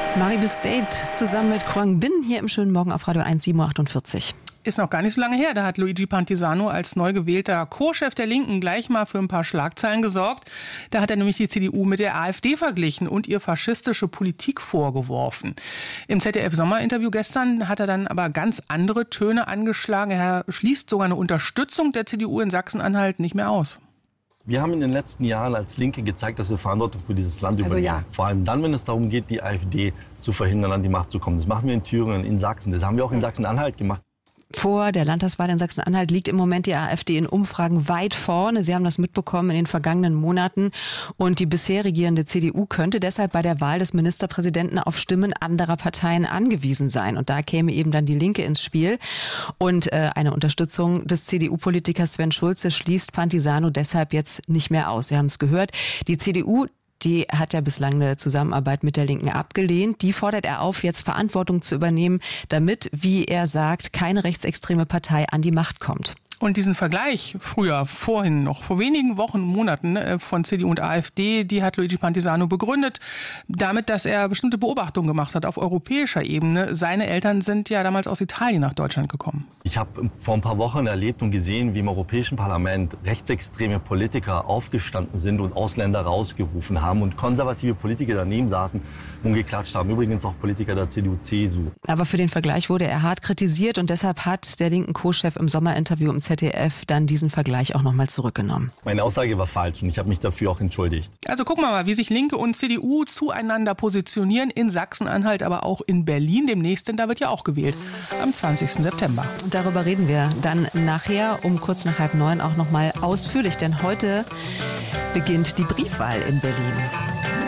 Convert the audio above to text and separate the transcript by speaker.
Speaker 1: Maribu State zusammen mit Kroang Bin hier im schönen Morgen auf Radio 1, 7.48 Uhr.
Speaker 2: Ist noch gar nicht so lange her, da hat Luigi Pantisano als neu gewählter Co-Chef der Linken gleich mal für ein paar Schlagzeilen gesorgt. Da hat er nämlich die CDU mit der AfD verglichen und ihr faschistische Politik vorgeworfen. Im ZDF-Sommerinterview gestern hat er dann aber ganz andere Töne angeschlagen. Er schließt sogar eine Unterstützung der CDU in Sachsen-Anhalt nicht mehr aus.
Speaker 3: Wir haben in den letzten Jahren als Linke gezeigt, dass wir Verantwortung für dieses Land übernehmen. Ja. Vor allem dann, wenn es darum geht, die AfD zu verhindern, an die Macht zu kommen. Das machen wir in Thüringen, in Sachsen. Das haben wir auch in Sachsen-Anhalt gemacht.
Speaker 1: Vor der Landtagswahl in Sachsen-Anhalt liegt im Moment die AfD in Umfragen weit vorne. Sie haben das mitbekommen in den vergangenen Monaten. Und die bisher regierende CDU könnte deshalb bei der Wahl des Ministerpräsidenten auf Stimmen anderer Parteien angewiesen sein. Und da käme eben dann die Linke ins Spiel. Und eine Unterstützung des CDU-Politikers Sven Schulze schließt Pantisano deshalb jetzt nicht mehr aus. Sie haben es gehört. Die CDU, die hat ja bislang eine Zusammenarbeit mit der Linken abgelehnt. Die fordert er auf, jetzt Verantwortung zu übernehmen, damit, wie er sagt, keine rechtsextreme Partei an die Macht kommt.
Speaker 2: Und diesen Vergleich vorhin noch, vor wenigen Wochen, Monaten von CDU und AfD, die hat Luigi Pantisano begründet, damit, dass er bestimmte Beobachtungen gemacht hat auf europäischer Ebene. Seine Eltern sind ja damals aus Italien nach Deutschland gekommen.
Speaker 3: Ich habe vor ein paar Wochen erlebt und gesehen, wie im Europäischen Parlament rechtsextreme Politiker aufgestanden sind und Ausländer rausgerufen haben und konservative Politiker daneben saßen und geklatscht haben. Übrigens auch Politiker der CDU-CSU.
Speaker 1: Aber für den Vergleich wurde er hart kritisiert und deshalb hat der linken Co-Chef im Sommerinterview im ZDF dann diesen Vergleich auch nochmal zurückgenommen.
Speaker 3: Meine Aussage war falsch und ich habe mich dafür auch entschuldigt.
Speaker 2: Also gucken wir mal, wie sich Linke und CDU zueinander positionieren in Sachsen-Anhalt, aber auch in Berlin demnächst, denn da wird ja auch gewählt am 20. September.
Speaker 1: Und darüber reden wir dann nachher um kurz nach 8:30 auch nochmal ausführlich, denn heute beginnt die Briefwahl in Berlin.